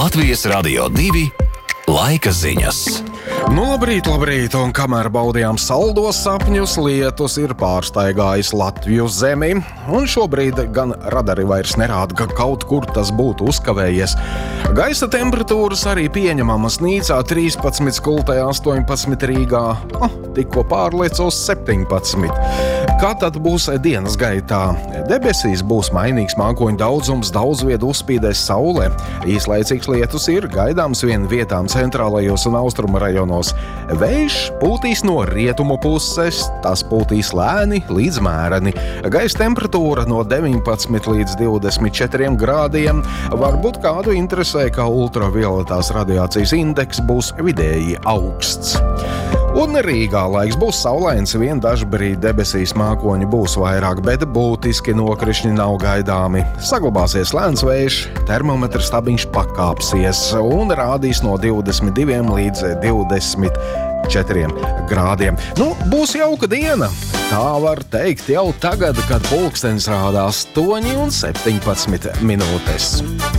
Latvijas Radio 2 laika ziņas. Nu, labrīt, un kamēr baudījām saldos sapņus, lietus ir pārstaigājis Latviju zemi, un šobrīd gan radari vairs nerāda, ka kaut kur tas būtu uzkavējies. Gaisa temperatūras arī pieņemamas Nīcā 13, Kultē 18, Rīgā tikko pārlieca uz 17. Kā tad būs dienas gaitā? Debesīs būs mainīgs mākoņu daudzums, daudz vietu uzspīdēs saulē. Īslaicīgs lietus ir gaidāms vien vietām centrālajos un austrumu rajonos. Vējš pūtīs no rietumu puses, tas pūtīs lēni līdz mēreni. Gaisa temperatūra no 19 līdz 24 grādiem. Varbūt kādu interesē, ka ultravioletās radiācijas indeks būs vidēji augsts. Un Rīgā laiks būs saulains, vien dažbrīd debesīs mākoņi būs vairāk, bet būtiski nokrišņi nav gaidāmi. Saglabāsies lēns vējš, termometra stabiņš pakāpsies un rādīs no 22 līdz 24 grādiem. Nu, būs jauka diena. Tā var teikt jau tagad, kad pulkstenis rāda 8:17.